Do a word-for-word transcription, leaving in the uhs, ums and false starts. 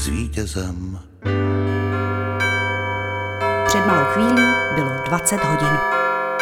s vítězem. Před malou chvílí bylo dvacet hodin.